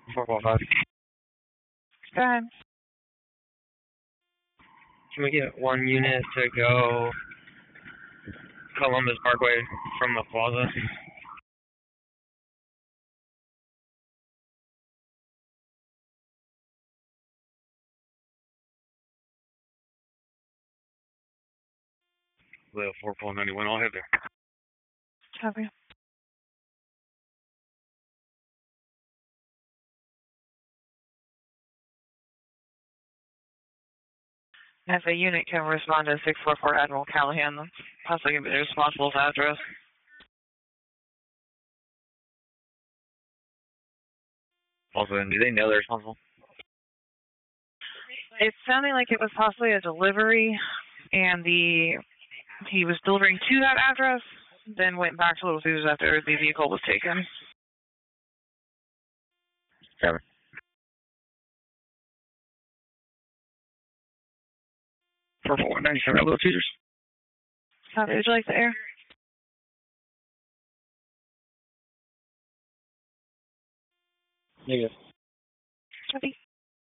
445. Go ahead. Can we get one unit to go Columbus Parkway from the plaza? The 4491, I'll head there. Copy. If a unit can respond to 644 Admiral Callahan, that's possibly going to be the responsible address. Also, do they know they're responsible? It's sounding like it was possibly a delivery, and he was delivering to that address, then went back to Little Caesars after the vehicle was taken. Copy. 44197 at Little Caesars. Copy. Would you like the air? Negative. Copy.